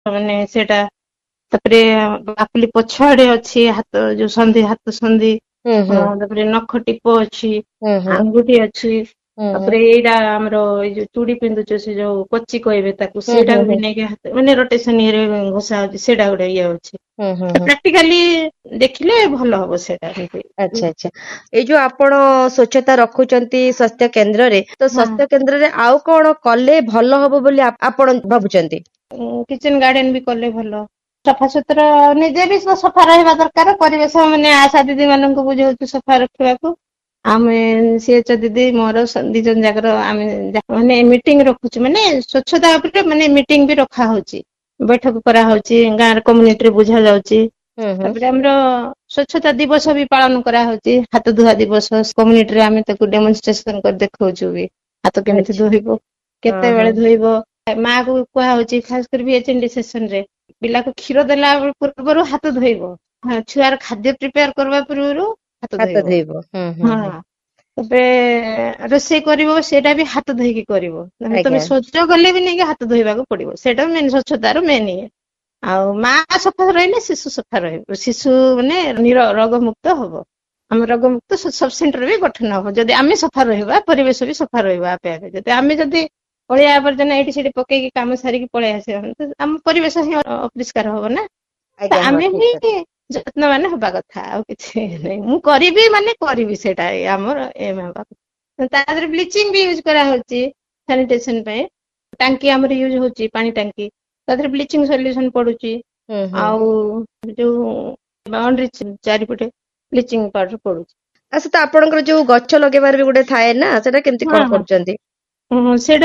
ମାନେ ସେଇଟା ତାପରେ ବାପୁଲି ପଛ ଆଡେ ଅଛି ହାତ ଯୋଉ ସନ୍ଧି ହାତ ସନ୍ଧି ତାପରେ ନଖ ଟିପ ଅଛି ଆଙ୍ଗୁଠି ଅଛି ତାପରେ ଏଇଟା ଆମର ଏଇ ଯୋଉ ଚୁଡି ପିନ୍ଧୁଛୁ ସେ ଯୋଉ କଚି କହିବେ ତାକୁ ସେଇଟାକୁ ବି ନେଇକି ହାତ ମାନେ ରୋଟେସନ ଇଏରେ ଘଷା ହଉଛି ସେଇଟା ଗୋଟେ ଇଏ ଅଛି ପ୍ରାକ୍ଟିକାଲି ଦେଖିଲେ ଭଲ ହବ ସେଇଟା। ଆଚ୍ଛା ଆଚ୍ଛା ଏଇ ଯୋଉ ଆପଣ ସ୍ୱଚ୍ଛତା ରଖୁଛନ୍ତି ସ୍ୱାସ୍ଥ୍ୟ କେନ୍ଦ୍ରରେ ତ ସ୍ୱାସ୍ଥ୍ୟ କେନ୍ଦ୍ରରେ ଆଉ କଣ କଲେ ଭଲ ହବ ବୋଲି ଆପଣ ଭାବୁଛନ୍ତି? କିଚେନ ଗାର୍ଡେନ ବି କଲେ ଭଲ ସଫାସୁତୁରା ନିଜେ ବି ସଫା ରହିବା ଦରକାର ପରିବେଶ ମାନେ ଆଶା ଦିଦି ମାନଙ୍କୁ ବୁଝାଉଛୁ ସଫା ରଖିବାକୁ ଆମେ ସିଏଚ ଦିଦି ମୋର ଦି ଜଣ ଜାକର ଆମେ ମାନେ ମିଟିଂ ରଖୁଛୁ ମାନେ ସ୍ୱଚ୍ଛତା ଉପରେ ମାନେ ମିଟିଂ ବି ରଖା ହଉଛି ବୈଠକ କରାହଉଛି ଗାଁର କମ୍ୟୁନିଟିରେ ବୁଝା ଯାଉଛି ତାପରେ ଆମର ସ୍ୱଚ୍ଛତା ଦିବସ ବି ପାଳନ କରାହଉଛି ହାତ ଧୁଆ ଦିବସ କମ୍ୟୁନିଟିରେ ଆମେ ତାକୁ ଡେମନଷ୍ଟ୍ରେସନ କରି ଦେଖାଉଛୁ ବି ହାତ କେମିତି ଧୋଇବ କେତେବେଳେ ଧୋଇବ ମା କୁ କୁହାହଉଛି ଖାସ କରି ଏଚଏନଡି ସେସନ ରେ ପିଲାକୁ କ୍ଷୀର ଦେଲା ପୂର୍ବରୁ ହାତ ଧୋଇବ ଛୁଆର ଖାଦ୍ୟ ପ୍ରିପେୟାର କରିବା ପୂର୍ବରୁ ହାତ ଧୋଇବ ହଁ ଏବେ ରୋଷେଇ କରିବ ସେଇଟା ବି ହାତ ଧୋଇକି କରିବ ତମେ ଶୌଚ ଗଲେ ବି ନେଇକି ହାତ ଧୋଇବାକୁ ପଡିବ ସେଇଟା ମେନ୍ ସ୍ୱଚ୍ଛତାର ମେନ୍ ଇଏ ଆଉ ମା ସଫା ରହିଲେ ଶିଶୁ ସଫା ରହିବ ଶିଶୁ ମାନେ ରୋଗ ମୁକ୍ତ ହବ ଆମ ରୋଗମୁକ୍ତ ସବ ସେଣ୍ଟର ବି ଗଠନ ହବ ଯଦି ଆମେ ସଫା ରହିବା ପରିବେଶ ବି ସଫା ରହିବ ଆପେ ଆପେ ଯଦି ଆମେ ଯଦି ଅଳିଆ ଆବର୍ଜନା ଏଇଠି ସେଠି ପକେଇକି କାମ ସାରିକି ପଳେଇ ଆସିବା ଆମ ପରିବେଶ ହିଁ ଅପରିଷ୍କାର ହବ ନା ତ ଆମେ ହିଁ ଯତ୍ନବାନ ହବା କଥା ଆଉ କିଛି ନାହିଁ ମୁଁ କରିବି ମାନେ କରିବି ସେଇଟା ଆମର ଏମ ହବା ତା ଦେହରେ ବ୍ଲିଚିଂ ବି ୟୁଜ କରାହଉଛି ସାନିଟେସନ ପାଇଁ ଟାଙ୍କି ଆମର ୟୁଜ ହଉଛି ପାଣି ଟାଙ୍କି ତା ଦେହରେ ବ୍ଲିଚିଂ ସଲ୍ୟୁସନ ପଡୁଛି ଆଉ ଯୋଉ ବାଉଣ୍ଡ୍ରି ଚାରିପଟେ ବ୍ଲିଚିଂ ପାଉଡର ପଡୁଛି ଆଚ୍ଛା ତ ଆପଣଙ୍କର ଯୋଉ ଗଛ ଲଗେଇବାରେ ବି ଗୋଟେ ଥାଏ ନା ସେଟା କେମିତି କଣ କରୁଛନ୍ତି? ସେଇଟା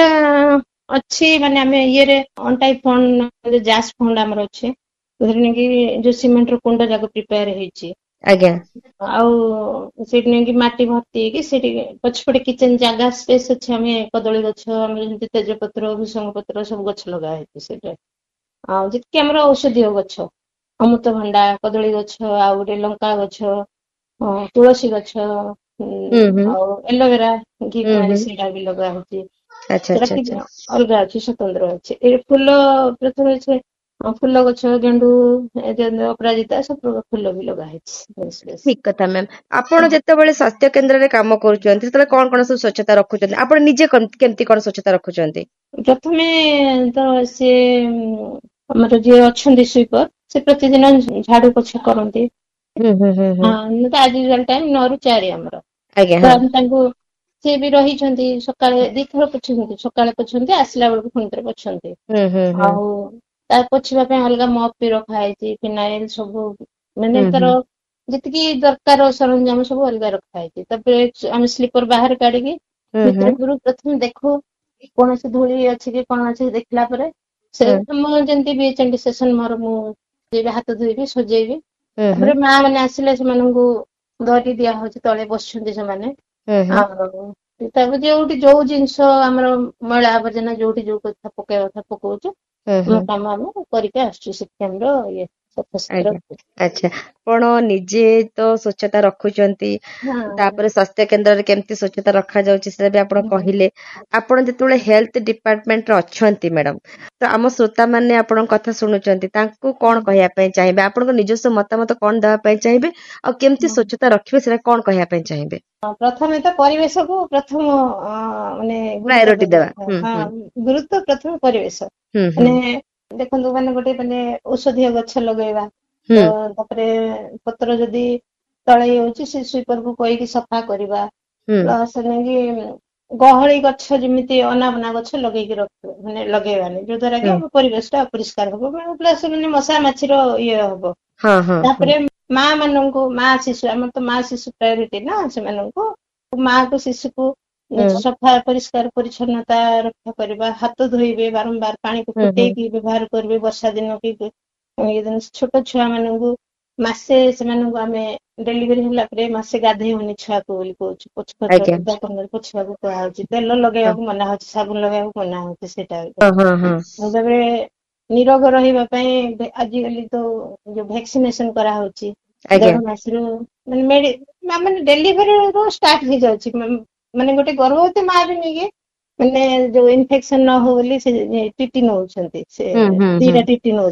ଅଛି ମାନେ ଆମେ ଇଏରେ ଅଣ୍ଟାଇ ଫଣ୍ଡ ଜାସ୍ ଫଣ୍ଡ ଆମର ଅଛି ଧରି କି ଯୋଉ ସିମେଣ୍ଟ ର କୁଣ୍ଡ ଯାକ ପ୍ରିପେୟାର ହେଇଛି ଆଜ୍ଞା ଆଉ ସେଇଠି ନେଇକି ମାଟି ଭର୍ତ୍ତି ହେଇକି ସେଇଠି ପଛପଟେ କିଚେନ ଜାଗା ସ୍ପେସ୍ ଅଛି ଆମେ କଦଳୀ ଗଛ ଆମର ଯେମିତି ତେଜପତ୍ର ଭୂସଙ୍ଗ ପତ୍ର ସବୁ ଗଛ ଲଗା ହେଇଛି ସେଇଟା ଆଉ ଯେତିକି ଆମର ଔଷଧୀୟ ଗଛ ଅମୃତଭଣ୍ଡା କଦଳୀ ଗଛ ଆଉ ଗୋଟେ ଲଙ୍କା ଗଛ ତୁଳସୀ ଗଛ ଆଉ ଏଲୋଭେରା ଘି କୁଆଁରୀ ସେଇଟା ବି ଲଗା ହଉଛି ସେଟା କି ଅଲଗା ଅଛି ସ୍ୱତନ୍ତ୍ର ଅଛି ଏଇ ଫୁଲ ପ୍ରଥମେ ଅଛି ଫୁଲ ଗଛ ଗେଣ୍ଡୁ ଅପରାଜିତା ସବୁ ଫୁଲ ବି ଲଗା ହେଇଛି ଠିକ କଥା ମ୍ୟାମ୍ ଆପଣ ଯେତେବେଳେ ସ୍ୱାସ୍ଥ୍ୟ କେନ୍ଦ୍ରରେ କାମ କରୁଛନ୍ତି ସେତେବେଳେ କଣ କଣ ସବୁ ସ୍ୱଚ୍ଛତା ରଖୁଛନ୍ତି ଆପଣ ନିଜେ କେମିତି କଣ ସ୍ୱଚ୍ଛତା ରଖୁଛନ୍ତି? ପ୍ରଥମେ ତ ସିଏ ଆମର ଯିଏ ଅଛନ୍ତି ସୁଇପର ସେ ପ୍ରତିଦିନ ଝାଡୁ ପୋଛା କରନ୍ତି ଆଜି ଟାଇମ 9 ରୁ 4 ଆମର ତ ଆମେ ତାଙ୍କୁ ସିଏ ବି ରହିଛନ୍ତି ସକାଳେ ଦିଥର ପୋଛୁଛନ୍ତି ସକାଳେ ପୋଛନ୍ତି ଆସିଲା ବେଳକୁ ପୁଣିଥରେ ପୋଛନ୍ତି ଆଉ ତା ପୋଛିବା ପାଇଁ ଅଲଗା ମପ୍ ବି ରଖା ହେଇଛି ଫିନାଇଲ ସବୁ ମାନେ ତାର ଯେତିକି ଦରକାର ସରଞ୍ଜାମ ସବୁ ଅଲଗା ରଖା ହେଇଛି ତାପରେ ଆମେ ସ୍ଲିପର ବାହାରେ କାଢିକି ଭିତରେ ପ୍ରଥମେ ଦେଖୁ କୌଣସି ଧୂଳି ଅଛି କି କଣ ଅଛି ଦେଖିଲା ପରେ ସେ ମୁଁ ଯେମିତି ସେସନ ମୋର ମୁଁ ହାତ ଧୋଇବି ସଜେଇବି ତାପରେ ମା ମାନେ ଆସିଲେ ସେମାନଙ୍କୁ ଧରି ଦିଆ ହଉଛି ତଳେ ବସୁଛନ୍ତି ସେମାନେ ଆଉ ତାପରେ ଯୋଉଠି ଯୋଉ ଜିନିଷ ଆମର ମଇଳା ଆବର୍ଜନା ଯୋଉଠି ଯୋଉ କଥା ପକେଇବା କଥା ପକଉଛୁ ଆମ କାମ ଆମେ କରିକି ଆସୁଛୁ ସେଠି ଆମର ଇଏ ସଫାସୁତୁରା ଆଜ୍ଞା ଆଚ୍ଛା ଆପଣ ନିଜେ ତ ସ୍ୱଚ୍ଛତା ରଖୁଛନ୍ତି ତାପରେ ସ୍ୱାସ୍ଥ୍ୟ କେନ୍ଦ୍ରରେ କେମିତି ସ୍ୱଚ୍ଛତା ରଖାଯାଉଛି ସେଟା ବି ଆପଣ କହିଲେ ଆପଣ ଯେତେବେଳେ ହେଲ୍ଥ ଡିପାର୍ଟମେଣ୍ଟରେ ଅଛନ୍ତି ମ୍ୟାଡାମ ତ ଆମ ଶ୍ରୋତା ମାନେ ଆପଣଙ୍କ କଥା ଶୁଣୁଛନ୍ତି ତାଙ୍କୁ କଣ କହିବା ପାଇଁ ଚାହିଁବେ ଆପଣଙ୍କ ନିଜସ୍ୱ ମତାମତ କଣ ଦେବା ପାଇଁ ଚାହିଁବେ ଆଉ କେମିତି ସ୍ୱଚ୍ଛତା ରଖିବେ ସେଟା କଣ କହିବା ପାଇଁ ଚାହିଁବେ? ପ୍ରଥମେ ତ ପରିବେଶକୁ ପ୍ରଥମ ମାନେ ଗୁରୁତ୍ୱ ପ୍ରାୟୋରିଟି ଦେବା ଦେବା କଥା ଗୁରୁତ୍ୱ ପ୍ରଥମେ ପରିବେଶ ହୁଁ ହୁଁ ମାନେ ଦେଖନ୍ତୁ ମାନେ ଗୋଟେ ମାନେ ଔଷଧୀୟ ଗଛ ଲଗେଇବା ହୁଁ ତ ତାପରେ ପତ୍ର ଯଦି ତଳେଇ ହଉଛି ସେ ସୁଇପରକୁ କହିକି ସଫା କରିବା ହୁଁ ପ୍ଲସ ନେଇକି ଗହଳି ଗଛ ଯେମିତି ଅନାବନା ଗଛ ଲଗେଇକି ରଖିବ ମାନେ ଲଗେଇବାନି ଯୋଉ ଦ୍ଵାରା କି ହୁଁ ଆମ ପରିବେଶ ଟା ଅପରିଷ୍କାର ହବ ପ୍ଲସ ମାନେ ମଶା ମାଛିର ଇଏ ହବ ହଁ ହଁ ହଁ ତାପରେ ମା ମାନଙ୍କୁ ମା ଶିଶୁ ଆମର ତ ମା ଶିଶୁ ପ୍ରାୟୋରିଟି ନା ସେମାନଙ୍କୁ ମା କୁ ଶିଶୁକୁ ହୁଁ ସଫା ପରିଷ୍କାର ପରିଚ୍ଛନ୍ନତା ରକ୍ଷା କରିବା ହାତ ଧୋଇବେ ବାରମ୍ବାର ପାଣିକୁ ହୁଁ ହୁଁ ଫୁଟେଇକି ବ୍ୟବହାର କରିବେ ବର୍ଷା ଦିନ କି ଛୋଟ ଛୁଆ ମାନଙ୍କୁ ମାସେ ସେମାନଙ୍କୁ ଆମେ ଡେଲିଭରି ହେଲା ପରେ ମାସେ ଗାଧେଇବନି ଛୁଆକୁ ବୋଲି କହୁଛୁ ଆଜ୍ଞା ପୋଛିବାକୁ କୁହାହଉଛି ତେଲ ହଁ ଲଗେଇବାକୁ ମନା ହଉଛି ସାବୁନ ଲଗେଇବାକୁ ମନା ହଉଛି ସେଇଟା ହଁ ହଁ ହଁ ତାପରେ ନିରୋଗ ରହିବା ପାଇଁ ଆଜିକାଲି ତ ଯୋଉ ଭ୍ୟାକ୍ସିନେସନ କରାହଉଛି ଆଜ୍ଞା ଦେଢ ମାସରୁ ମାନେ ଡେଲିଭରି ଷ୍ଟାର୍ଟ ହେଇଯାଉଛି ମାନେ ଗୋଟେ ଗର୍ଭବତୀ ମା ବି ନେଇକି ମାନେ ଯୋଉ ଇନଫେକ୍ସନ ନ ହଉ ବୋଲି ସେ ଟିଟି ନଉଛନ୍ତି ସେ ହୁଁ ହୁଁ ହୁଁ ଦିଟା ଟିଟି ନଉଛନ୍ତି